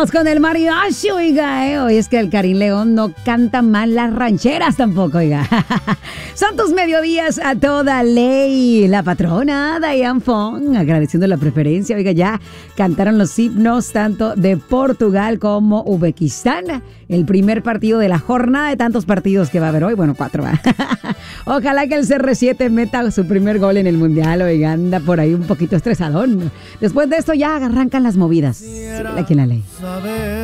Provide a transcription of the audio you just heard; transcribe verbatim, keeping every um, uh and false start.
Vamos con el mariachi, oiga, eh. Hoy es que el Karim León no canta mal las rancheras tampoco, oiga. Santos mediodías a toda ley. La patrona Diane Fong, agradeciendo la preferencia, oiga, ya cantaron los himnos tanto de Portugal como Uzbekistán. El primer partido de la jornada de tantos partidos que va a haber hoy, bueno, cuatro, ¿va? Ojalá que el C R siete meta su primer gol en el Mundial, oiga, anda por ahí un poquito estresadón. Después de esto ya arrancan las movidas. Sí, aquí en la ley.